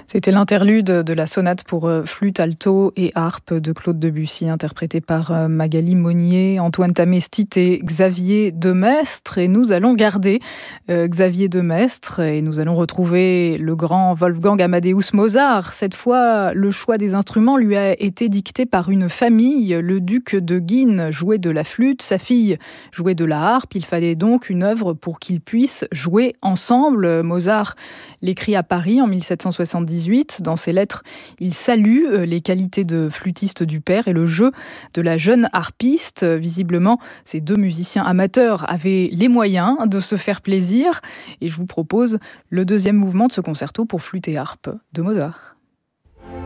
C'était l'interlude de la sonate pour flûte, alto et harpe de Claude Debussy, interprétée par Magali Monnier, Antoine Tamestit et Xavier Demestre. Et nous allons garder Xavier Demestre et nous allons retrouver le grand Wolfgang Amadeus Mozart. Cette fois, le choix des instruments lui a été dicté par une famille. Le duc de Guînes jouait de la flûte, sa fille jouait de la harpe. Il fallait donc une œuvre pour qu'ils puissent jouer ensemble. Mozart l'écrit à Paris en 1778. Dans ses lettres, il salue les qualités de flûtiste du père et le jeu de la jeune harpiste. Visiblement, ces deux musiciens amateurs avaient les moyens de se faire plaisir. Et je vous propose le deuxième mouvement de ce concerto pour flûte et harpe de Mozart.